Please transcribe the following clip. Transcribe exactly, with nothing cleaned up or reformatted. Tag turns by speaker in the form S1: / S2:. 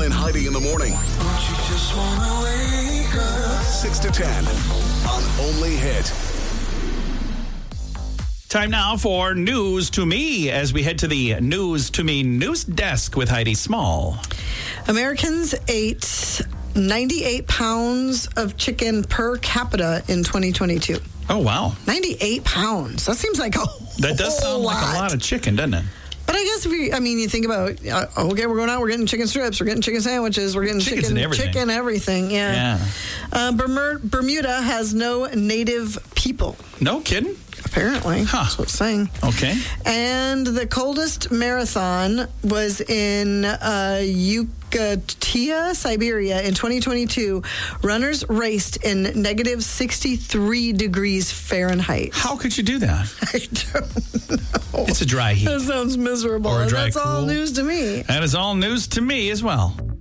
S1: John and Heidi in the morning.
S2: Don't you just wanna wake up?
S1: six to ten on Only Hit.
S3: Time now for News to Me as we head to the News to Me news desk with Heidi Small.
S4: Americans ate ninety-eight pounds of chicken per capita in twenty twenty-two.
S3: Oh, wow.
S4: ninety-eight pounds. That seems like a
S3: That does
S4: whole
S3: sound
S4: lot.
S3: like a lot of chicken, doesn't it?
S4: But I guess if you, I mean, you think about, uh, okay, we're going out, we're getting chicken strips, we're getting chicken sandwiches, we're getting
S3: Chickens
S4: chicken,
S3: and everything.
S4: chicken, everything. Yeah.
S3: Yeah.
S4: Uh, Bermuda, Bermuda has no native people,
S3: No kidding?
S4: apparently.
S3: Huh.
S4: That's what it's saying.
S3: Okay.
S4: And the coldest marathon was in uh, Yukatia, Siberia in twenty twenty-two. Runners raced in negative sixty-three degrees Fahrenheit.
S3: How could you do that?
S4: I don't know.
S3: It's a dry heat.
S4: That sounds miserable.
S3: Or a
S4: And
S3: dry
S4: that's all
S3: cool.
S4: news to me.
S3: That is all news to me as well.